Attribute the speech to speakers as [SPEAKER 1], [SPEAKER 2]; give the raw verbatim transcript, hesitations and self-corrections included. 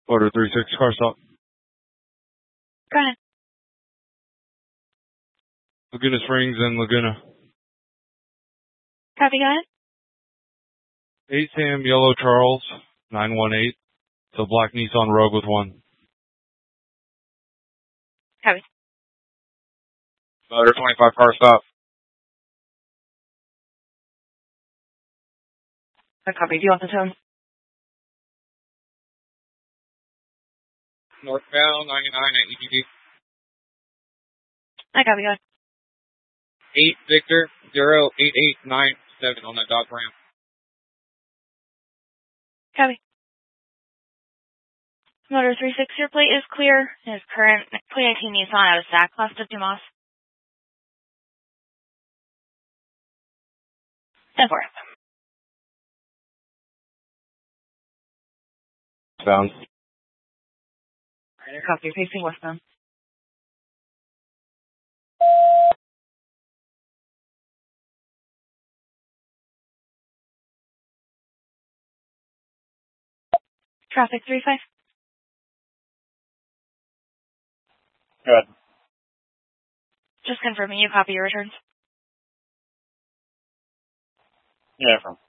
[SPEAKER 1] Order three six, car stop.
[SPEAKER 2] Go ahead.
[SPEAKER 1] Laguna Springs and Laguna.
[SPEAKER 2] Copy, go ahead.
[SPEAKER 1] eight Sam Yellow Charles, nine one eight. It's a black Nissan Rogue with one.
[SPEAKER 2] Copy.
[SPEAKER 1] Motor twenty-five, car stop.
[SPEAKER 2] I copy. Do you want the tone?
[SPEAKER 1] Northbound ninety-nine at E T D.
[SPEAKER 2] I copy, go ahead.
[SPEAKER 1] eight Victor, zero eight eight nine seven on that dog ramp.
[SPEAKER 2] Copy. Motor three six, your plate is clear. It is current twenty nineteen Nissan out of S A C, class of Dumas. ten four.
[SPEAKER 1] Bound.
[SPEAKER 2] Rider, copy. Facing westbound. Traffic three five.
[SPEAKER 1] Good.
[SPEAKER 2] Just confirming you copy your returns.
[SPEAKER 1] Yeah, from.